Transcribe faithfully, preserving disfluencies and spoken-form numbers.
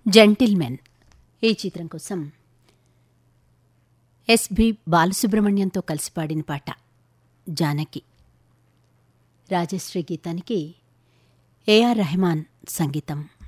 Gentlemen ఈ చిత్రం కోసం ఎస్‌బి బాలసుబ్రహ్మణ్యంతో కలిసి పాడిన పాట. జానకి. రాజశ్రీ గీతానికి ఏఆర్ రెహమాన్ సంగీతం.